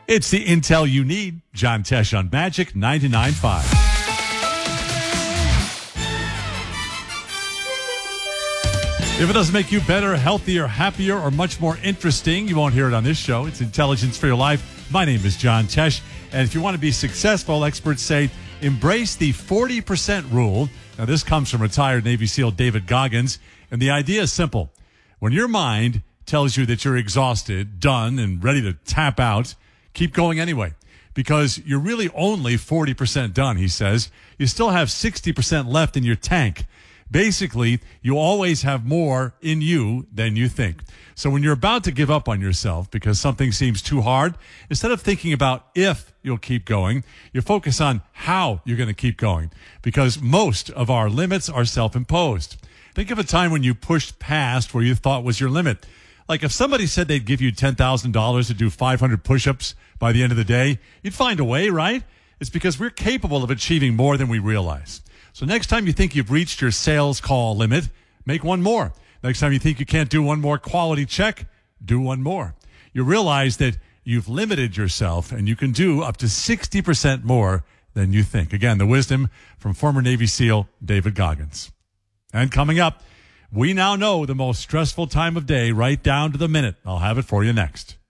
It's the intel you need. John Tesh on Magic 99.5. If it doesn't make you better, healthier, happier, or much more interesting, you won't hear it on this show. It's Intelligence for Your Life. My name is John Tesh. And if you want to be successful, experts say embrace the 40% rule. Now, this comes from retired Navy SEAL David Goggins. And the idea is simple. When your mind tells you that you're exhausted, done, and ready to tap out, keep going anyway. Because you're really only 40% done, he says. You still have 60% left in your tank. Basically, you always have more in you than you think. So when you're about to give up on yourself because something seems too hard, instead of thinking about if you'll keep going, you focus on how you're going to keep going. Because most of our limits are self-imposed. Think of a time when you pushed past where you thought was your limit. Like if somebody said they'd give you $10,000 to do 500 push-ups by the end of the day, you'd find a way, right? It's because we're capable of achieving more than we realize. So next time you think you've reached your sales call limit, make one more. Next time you think you can't do one more quality check, do one more. You realize that you've limited yourself and you can do up to 60% more than you think. Again, the wisdom from former Navy SEAL David Goggins. And coming up, we now know the most stressful time of day right down to the minute. I'll have it for you next.